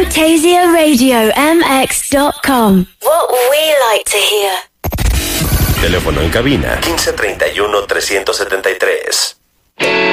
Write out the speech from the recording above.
FantasiaRadioMX.com. What we like to hear. Teléfono en cabina 1531-373.